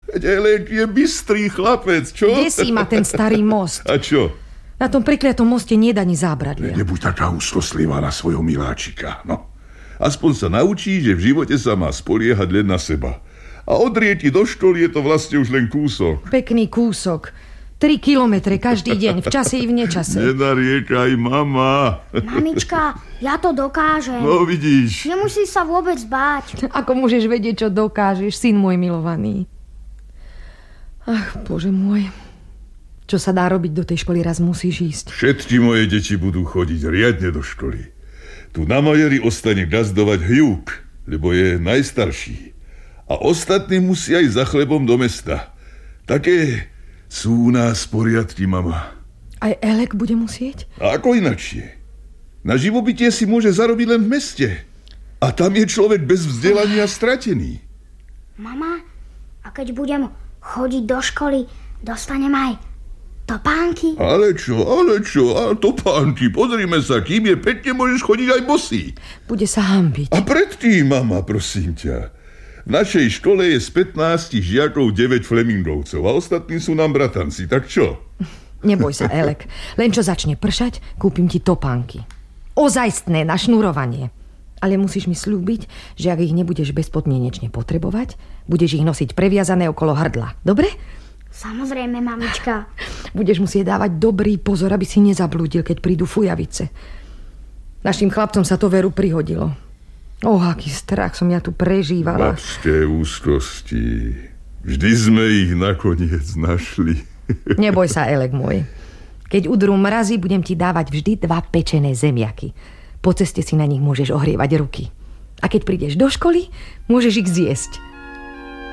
Veď Elek je bystrý chlapec, čo? Desí ma ten starý most. A čo? Na tom prekliatom moste nie dá ni zábradlia. Nebuď taká úzkostlivá na svojho miláčika, no. Aspoň sa naučí, že v živote sa má spoliehať len na seba. A odrieť do školy je to vlastne už len kúsok. Pekný kúsok. 3 kilometre každý deň, v čase i v nečase. Nenariekaj, mama. Mamička, ja to dokážem. No vidíš. Nemusíš sa vôbec báť. Ako môžeš vedieť, čo dokážeš, syn môj milovaný? Ach, Bože môj. Čo sa dá robiť do tej školy, raz musíš ísť. Všetky moje deti budú chodiť riadne do školy. Tu na Majeri ostane gazdovať Hugh, lebo je najstarší. A ostatní musia ísť za chlebom do mesta. Také sú u nás poriadky, mama. Aj Elek bude musieť? A ako inakšie? Na živobytie si môže zarobiť len v meste. A tam je človek bez vzdelania stratený. Mama, a keď budem chodiť do školy, dostanem aj topánky? Ale čo, a topánky, pozrime sa, kým je pekne, môžeš chodiť aj bosý. Bude sa hanbiť. A predtým, mama, prosím ťa. V našej škole je z 15 žiakov 9 Flemingovcov a ostatní sú nám bratanci, tak čo? Neboj sa, Elek. Len čo začne pršať, kúpim ti topánky. Ozajstné na šnurovanie. Ale musíš mi sľúbiť, že ak ich nebudeš bezpodmienečne potrebovať, budeš ich nosiť previazané okolo hrdla. Dobre? Samozrejme, mamička. Budeš musieť dávať dobrý pozor, aby si nezablúdil, keď prídu fujavice. Našim chlapcom sa to veru prihodilo. Aký strach som ja tu prežívala. Babské úzkosti. Vždy sme ich nakoniec našli. Neboj sa, Elek môj. Keď udrú mrazy, budem ti dávať vždy 2 pečené zemiaky. Po ceste si na nich môžeš ohrievať ruky. A keď prídeš do školy, môžeš ich zjesť.